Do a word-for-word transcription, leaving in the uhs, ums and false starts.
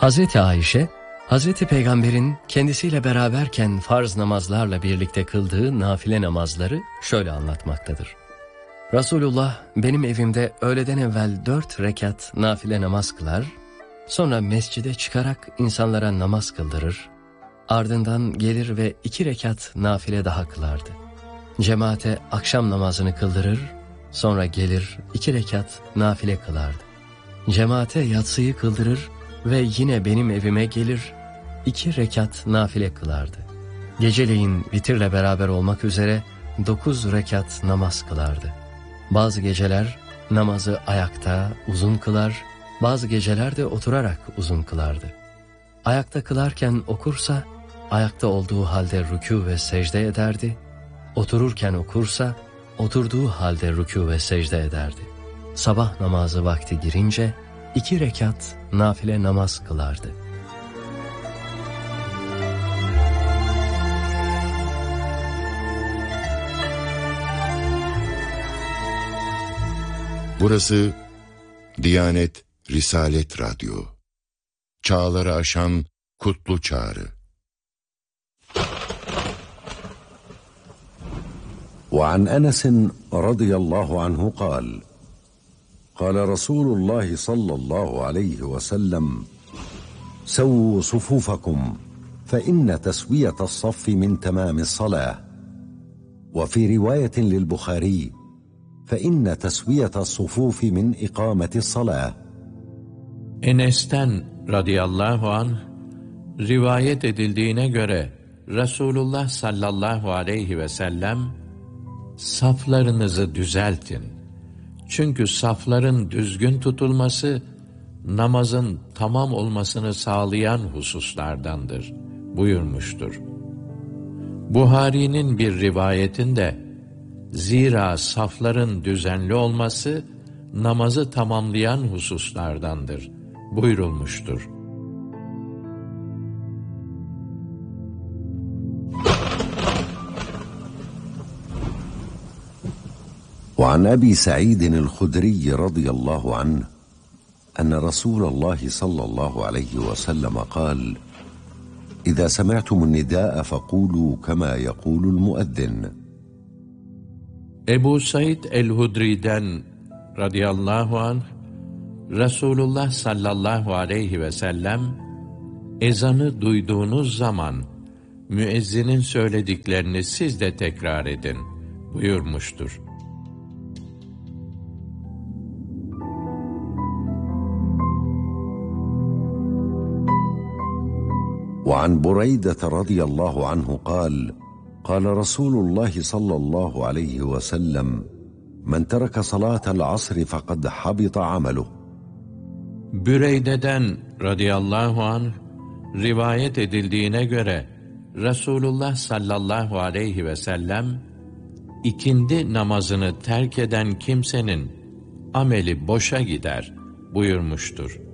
Hazreti Ayşe, Hazreti Peygamber'in kendisiyle beraberken farz namazlarla birlikte kıldığı nafile namazları şöyle anlatmaktadır. Resulullah benim evimde öğleden evvel dört rekat nafile namaz kılar, sonra mescide çıkarak insanlara namaz kıldırır, ardından gelir ve iki rekat nafile daha kılardı. Cemaate akşam namazını kıldırır, sonra gelir iki rekat nafile kılardı. Cemaate yatsıyı kıldırır ve yine benim evime gelir, iki rekat nafile kılardı. Geceleyin vitirle beraber olmak üzere dokuz rekat namaz kılardı. Bazı geceler namazı ayakta uzun kılar, bazı geceler de oturarak uzun kılardı. Ayakta kılarken okursa, ayakta olduğu halde rükû ve secde ederdi. Otururken okursa, oturduğu halde rükû ve secde ederdi. Sabah namazı vakti girince, iki rekat nafile namaz kılardı. Burası Diyanet Risalet Radyo. Çağları aşan kutlu çağrı. وعن أنس رضي الله عنه قال قال رسول الله صلى الله عليه وسلم سووا صفوفكم فإن تسوية الصف من تمام الصلاة وفي رواية للبخاري فإن تسوية الصفوف من إقامة الصلاة. Enes'ten radıyallahu anh rivayet edildiğine göre Resulullah sallallahu aleyhi ve sellem saflarınızı düzeltin. Çünkü safların düzgün tutulması namazın tamam olmasını sağlayan hususlardandır buyurmuştur. Buhari'nin bir rivayetinde zira safların düzenli olması namazı tamamlayan hususlardandır buyurulmuştur. وعن أبي سعيد الخدري رضي الله عنه أن رسول الله صلى الله عليه وسلم قال إذا سمعتم النداء فقولوا كما يقول المؤذن. Ebu Said el-Hudri'den radıyallahu anh, Resulullah sallallahu aleyhi ve sellem, ezanı duyduğunuz zaman, müezzinin söylediklerini siz de tekrar edin buyurmuştur. وعن بريدة رضي الله عنه قال قال رسول الله صلى الله عليه وسلم من ترك صلاة العصر فقد حبط عمله. Büreyde'den radıyallahu anh rivayet edildiğine göre Resulullah sallallahu aleyhi ve sellem ikindi namazını terk eden kimsenin ameli boşa gider buyurmuştur.